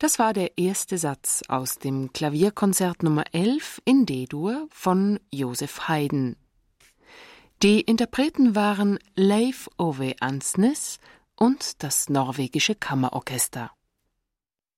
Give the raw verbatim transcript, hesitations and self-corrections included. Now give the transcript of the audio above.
Das war der erste Satz aus dem Klavierkonzert Nummer elf in D-Dur von Joseph Haydn. Die Interpreten waren Leif Ove Andsnes und das norwegische Kammerorchester.